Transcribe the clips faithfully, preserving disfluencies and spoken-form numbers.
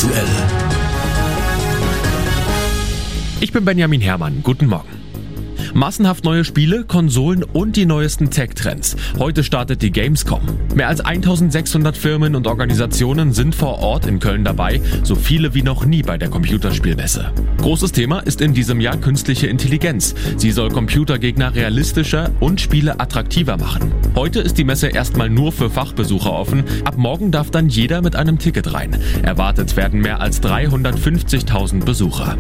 aktuell. Ich bin Benjamin Herrmann. Guten Morgen. Massenhaft neue Spiele, Konsolen und die neuesten Tech-Trends. Heute startet die Gamescom. Mehr als eintausendsechshundert Firmen und Organisationen sind vor Ort in Köln dabei, so viele wie noch nie bei der Computerspielmesse. Großes Thema ist in diesem Jahr künstliche Intelligenz. Sie soll Computergegner realistischer und Spiele attraktiver machen. Heute ist die Messe erstmal nur für Fachbesucher offen. Ab morgen darf dann jeder mit einem Ticket rein. Erwartet werden mehr als dreihundertfünfzigtausend Besucher.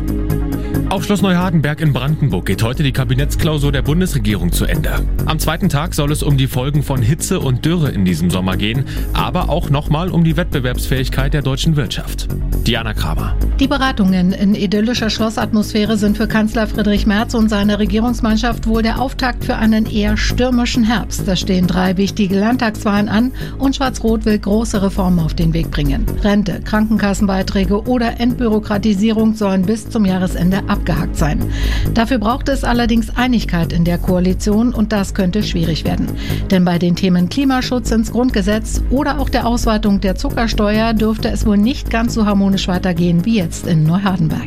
Auf Schloss Neuhardenberg in Brandenburg geht heute die Kabinettsklausur der Bundesregierung zu Ende. Am zweiten Tag soll es um die Folgen von Hitze und Dürre in diesem Sommer gehen, aber auch nochmal um die Wettbewerbsfähigkeit der deutschen Wirtschaft. Diana Kramer. Die Beratungen in idyllischer Schlossatmosphäre sind für Kanzler Friedrich Merz und seine Regierungsmannschaft wohl der Auftakt für einen eher stürmischen Herbst. Da stehen drei wichtige Landtagswahlen an und Schwarz-Rot will große Reformen auf den Weg bringen. Rente, Krankenkassenbeiträge oder Entbürokratisierung sollen bis zum Jahresende abgehakt sein. Dafür braucht es allerdings Einigkeit in der Koalition und das könnte schwierig werden. Denn bei den Themen Klimaschutz ins Grundgesetz oder auch der Ausweitung der Zuckersteuer dürfte es wohl nicht ganz so harmonisch weitergehen wie jetzt in Neuhardenberg.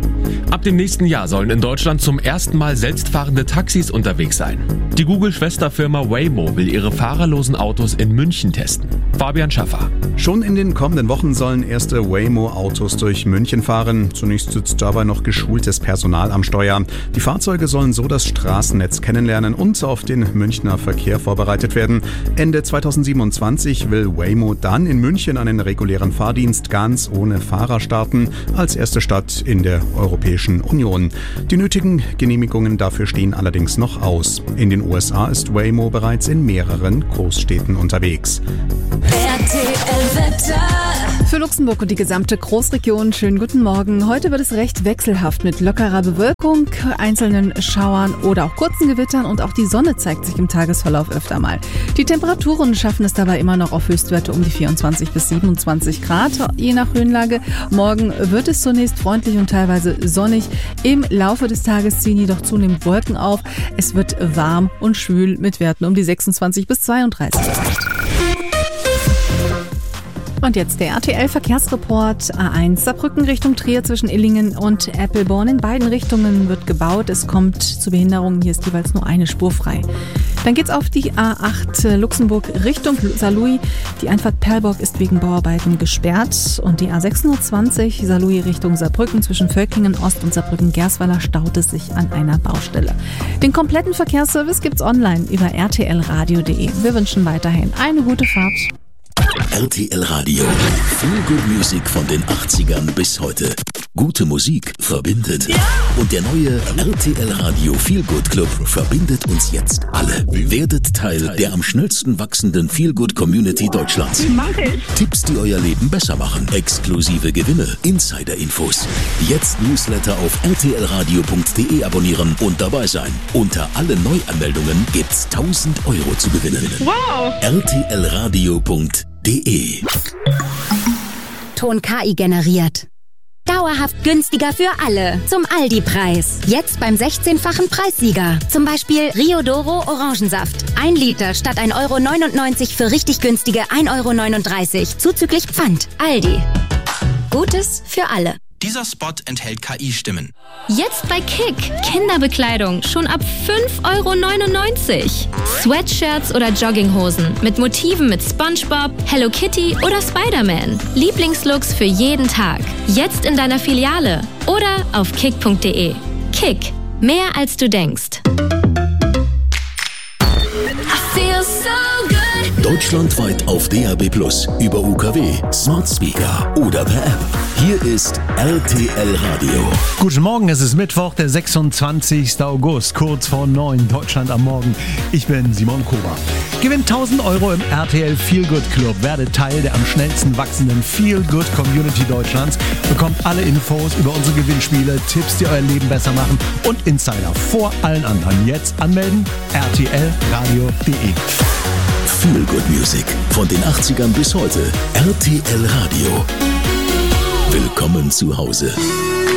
Ab dem nächsten Jahr sollen in Deutschland zum ersten Mal selbstfahrende Taxis unterwegs sein. Die Google-Schwesterfirma Waymo will ihre fahrerlosen Autos in München testen. Fabian Schaffer. Schon in den kommenden Wochen sollen erste Waymo-Autos durch München fahren. Zunächst sitzt dabei noch geschultes Personal am Steuer. Die Fahrzeuge sollen so das Straßennetz kennenlernen und auf den Münchner Verkehr vorbereitet werden. Ende zweitausendsiebenundzwanzig will Waymo dann in München einen regulären Fahrdienst ganz ohne Fahrer starten, als erste Stadt in der Europäischen Union. Die nötigen Genehmigungen dafür stehen allerdings noch aus. In den U S A ist Waymo bereits in mehreren Großstädten unterwegs. R T L-Wetter. Für Luxemburg und die gesamte Großregion schönen guten Morgen. Heute wird es recht wechselhaft mit lockerer Bewölkung, einzelnen Schauern oder auch kurzen Gewittern und auch die Sonne zeigt sich im Tagesverlauf öfter mal. Die Temperaturen schaffen es dabei immer noch auf Höchstwerte um die vierundzwanzig bis siebenundzwanzig Grad, je nach Höhenlage. Morgen wird es zunächst freundlich und teilweise sonnig. Im Laufe des Tages ziehen jedoch zunehmend Wolken auf. Es wird warm und schwül mit Werten um die sechsundzwanzig bis zweiunddreißig. Und jetzt der R T L-Verkehrsreport. A eins Saarbrücken Richtung Trier zwischen Illingen und Eppelborn. In beiden Richtungen wird gebaut. Es kommt zu Behinderungen. Hier ist jeweils nur eine Spur frei. Dann geht's auf die A acht Luxemburg Richtung Saarlouis. Die Einfahrt Perlborg ist wegen Bauarbeiten gesperrt. Und die A sechshundertzwanzig Saarlouis Richtung Saarbrücken zwischen Völklingen Ost und Saarbrücken-Gersweiler staut es sich an einer Baustelle. Den kompletten Verkehrsservice gibt's online über r t l radio punkt d e. Wir wünschen weiterhin eine gute Fahrt. R T L Radio. Feel Good Music von den achtzigern bis heute. Gute Musik verbindet. Ja! Und der neue R T L Radio Feel Good Club verbindet uns jetzt alle. Werdet Teil der am schnellsten wachsenden Feel Good Community Deutschlands. Mach ich. Tipps, die euer Leben besser machen. Exklusive Gewinne. Insider-Infos. Jetzt Newsletter auf r t l radio punkt d e abonnieren und dabei sein. Unter alle Neuanmeldungen gibt's tausend Euro zu gewinnen. Wow! r t l radio punkt d e. Ton K I generiert. Dauerhaft günstiger für alle. Zum Aldi-Preis. Jetzt beim sechzehnfachen Preissieger. Zum Beispiel Rio Doro Orangensaft. Ein Liter statt ein Euro neunundneunzig für richtig günstige ein Euro neununddreißig. Zuzüglich Pfand. Aldi. Gutes für alle. Dieser Spot enthält K I-Stimmen. Jetzt bei Kick. Kinderbekleidung schon ab fünf Euro neunundneunzig. Sweatshirts oder Jogginghosen mit Motiven mit SpongeBob, Hello Kitty oder Spider-Man. Lieblingslooks für jeden Tag. Jetzt in deiner Filiale oder auf kick punkt d e. Kick. Mehr als du denkst. Deutschlandweit auf D A B plus, über U K W, Smart Speaker oder per App. Hier ist R T L Radio. Guten Morgen, es ist Mittwoch, der sechsundzwanzigsten August, kurz vor neun, Deutschland am Morgen. Ich bin Simon Kober. Gewinnt tausend Euro im R T L Feel Good Club, werde Teil der am schnellsten wachsenden Feel Good Community Deutschlands, bekommt alle Infos über unsere Gewinnspiele, Tipps, die euer Leben besser machen und Insider vor allen anderen. Jetzt anmelden, r t l radio punkt d e. Feel Good Music von den achtzigern bis heute. R T L Radio. Willkommen zu Hause.